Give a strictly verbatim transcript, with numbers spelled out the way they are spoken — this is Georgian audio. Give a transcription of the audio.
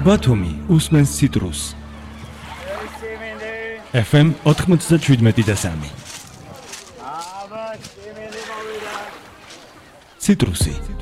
ბათუმი უსმენს ციტრუს. ეფ ემ ოთხმოცდაშვიდმეტი და სამი. ციტრუსი.